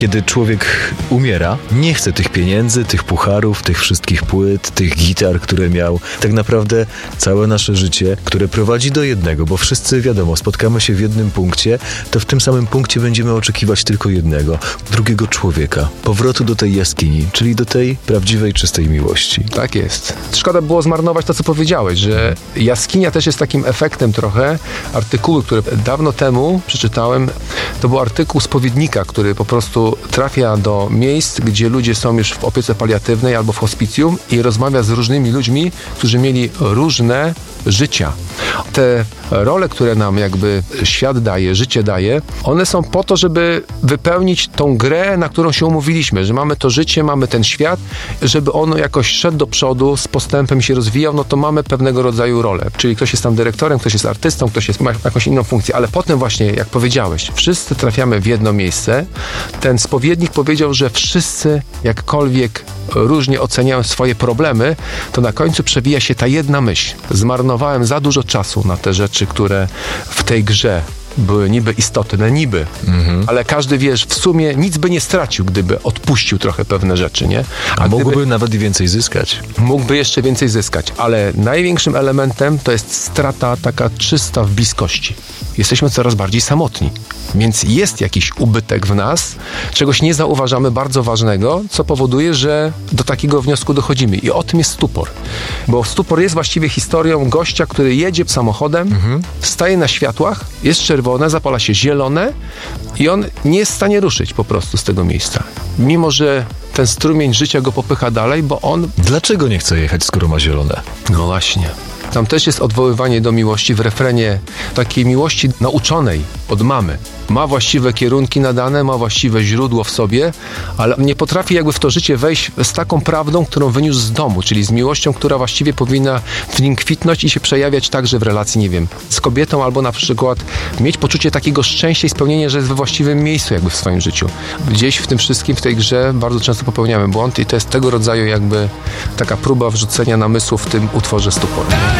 Kiedy człowiek umiera, nie chce tych pieniędzy, tych pucharów, tych wszystkich płyt, tych gitar, które miał. Tak naprawdę całe nasze życie, które prowadzi do jednego, bo wszyscy, wiadomo, spotkamy się w jednym punkcie, to w tym samym punkcie będziemy oczekiwać tylko jednego, drugiego człowieka. Powrotu do tej jaskini, czyli do tej prawdziwej, czystej miłości. Tak jest. Szkoda było zmarnować to, co powiedziałeś, że jaskinia też jest takim efektem trochę artykułu, który dawno temu przeczytałem. To był artykuł spowiednika, który po prostu trafia do miejsc, gdzie ludzie są już w opiece paliatywnej albo w hospicjum i rozmawia z różnymi ludźmi, którzy mieli różne życia. Te role, które nam jakby świat daje, życie daje, one są po to, żeby wypełnić tą grę, na którą się umówiliśmy, że mamy to życie, mamy ten świat, żeby ono jakoś szedł do przodu, z postępem się rozwijał, no to mamy pewnego rodzaju rolę. Czyli ktoś jest tam dyrektorem, ktoś jest artystą, ktoś ma jakąś inną funkcję, ale potem właśnie, jak powiedziałeś, wszyscy trafiamy w jedno miejsce. Ten spowiednik powiedział, że wszyscy, jakkolwiek różnie oceniają swoje problemy, to na końcu przewija się ta jedna myśl. Zmarnowałem za dużo czasu na te rzeczy, które w tej grze były niby istotne, ale każdy, wiesz, w sumie nic by nie stracił, gdyby odpuścił trochę pewne rzeczy, nie? A mógłby nawet więcej zyskać. Mógłby jeszcze więcej zyskać, ale największym elementem to jest strata taka czysta w bliskości. Jesteśmy coraz bardziej samotni, więc jest jakiś ubytek w nas, czegoś nie zauważamy bardzo ważnego, co powoduje, że do takiego wniosku dochodzimy. I o tym jest stupor. Bo stupor jest właściwie historią gościa, który jedzie samochodem, staje na światłach, jest czerwone, zapala się zielone i on nie jest w stanie ruszyć po prostu z tego miejsca. Mimo że ten strumień życia go popycha dalej, bo on... Dlaczego nie chce jechać, skoro ma zielone? No właśnie. Tam też jest odwoływanie do miłości w refrenie, takiej miłości nauczonej od mamy. Ma właściwe kierunki nadane, ma właściwe źródło w sobie, ale nie potrafi jakby w to życie wejść z taką prawdą, którą wyniósł z domu, czyli z miłością, która właściwie powinna w nim kwitnąć i się przejawiać także w relacji, nie wiem, z kobietą, albo na przykład mieć poczucie takiego szczęścia i spełnienia, że jest we właściwym miejscu jakby w swoim życiu. Gdzieś w tym wszystkim, w tej grze bardzo często popełniamy błąd i to jest tego rodzaju jakby taka próba wrzucenia namysłu w tym utworze Stupor.